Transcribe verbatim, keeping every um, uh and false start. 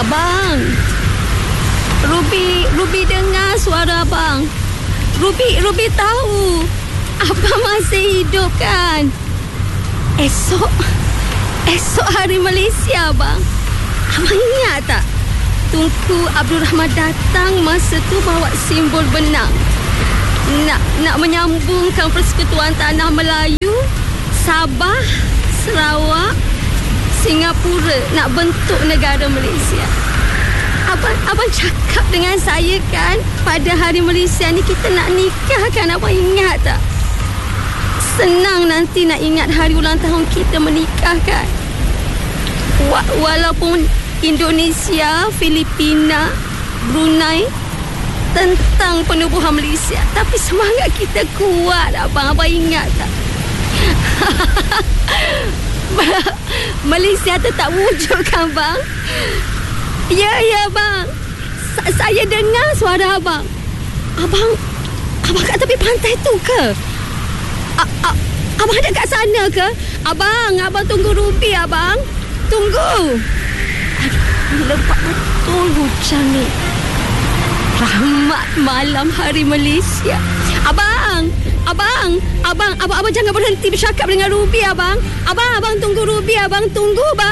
Abang, Ruby, Ruby dengar suara abang. Ruby, Ruby tahu abang masih hidup kan? Esok, esok hari Malaysia abang. Abang ingat tak? Tunku Abdul Rahman datang masa tu bawa simbol benang. Nak nak menyambungkan Persekutuan Tanah Melayu, Sabah, Sarawak, Singapura, nak bentuk negara Malaysia. Abang, abang cakap dengan saya kan, pada hari Malaysia ni kita nak nikah kan, abang ingat tak? Senang nanti nak ingat hari ulang tahun kita menikah kan. Wa- walaupun Indonesia, Filipina, Brunei tentang penubuhan Malaysia, tapi semangat kita kuat abang. Abang ingat tak? Malaysia tetap wujud kan bang? Ya, ya bang. Sa- saya dengar suara abang. Abang, abang kat tepi pantai tu ke? A- a- abang ada kat sana ke? Abang, abang tunggu Ruby abang. Tunggu. Aduh, lebat betul hujan ni. Rahmat malam hari Malaysia. Abang, abang, abang, abang, abang jangan berhenti bercakap dengan Ruby abang. Abang, abang tunggu Ruby abang, tunggu bang.